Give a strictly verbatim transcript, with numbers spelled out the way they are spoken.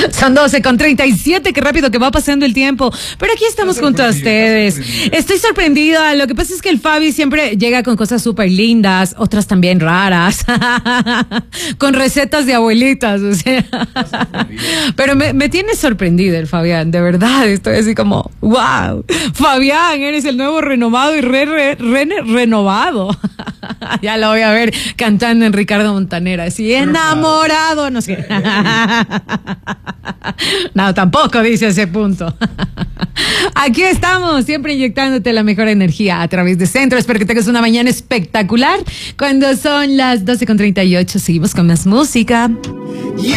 Son doce con treinta y siete, qué rápido que va pasando el tiempo. Pero aquí estamos junto a ustedes. Estoy sorprendida. Lo que pasa es que el Fabi siempre llega con cosas súper lindas, otras también raras, con recetas de abuelitas, o sea. Pero me, me tiene sorprendida el Fabián, de verdad. Estoy así como, wow, Fabián, eres el nuevo renovado y re, re, re, renovado. Ya lo voy a ver cantando en Ricardo Montaner, así, enamorado, no sé. No, tampoco dice ese punto. Aquí estamos, siempre inyectándote la mejor energía a través de Centro. Espero que tengas una mañana espectacular. Cuando son las doce con treinta y ocho, seguimos con más música.